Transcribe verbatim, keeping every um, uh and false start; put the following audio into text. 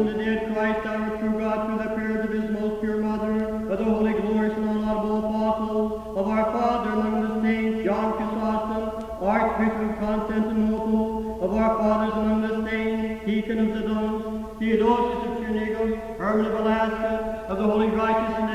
from the dead Christ our true God through the prayers of his most pure mother, of the holy, glorious, and unlaudable apostles, of our Father among the saints, John Chrysostom, Archbishop of Constantinople, of our fathers among the saints, Deacon of Zidon, Theodosius of Trinigum, Herman of Alaska, of the holy, righteous, and